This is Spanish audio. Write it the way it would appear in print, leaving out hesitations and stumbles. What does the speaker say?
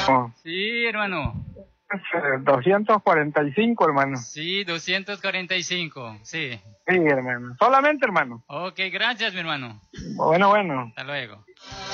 Sí, hermano. 245, hermano. Sí, 245, sí. Sí, hermano. Solamente, hermano. Ok, gracias, mi hermano. Bueno. Hasta luego.